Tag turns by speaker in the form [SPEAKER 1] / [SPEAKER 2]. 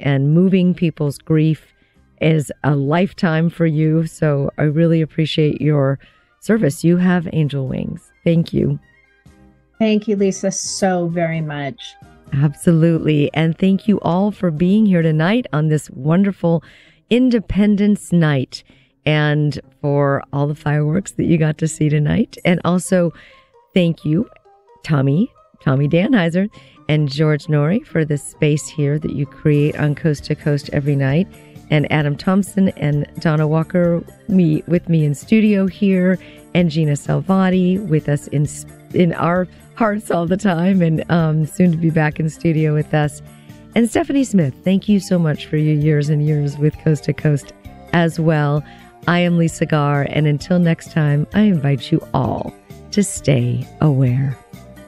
[SPEAKER 1] and moving people's grief is a lifetime for you. So I really appreciate your service. You have angel wings. Thank you.
[SPEAKER 2] Thank you, Lisa, so very much.
[SPEAKER 1] Absolutely. And thank you all for being here tonight on this wonderful Independence Night, and for all the fireworks that you got to see tonight. And also thank you, Tommy Danheiser and George Norrie, for the space here that you create on Coast to Coast every night. And Adam Thompson and Donna Walker with me in studio here, and Gina Salvati with us in our hearts all the time, and soon to be back in studio with us. And Stephanie Smith, thank you so much for your years and years with Coast to Coast as well. I am Lisa Garr, and until next time, I invite you all to stay aware.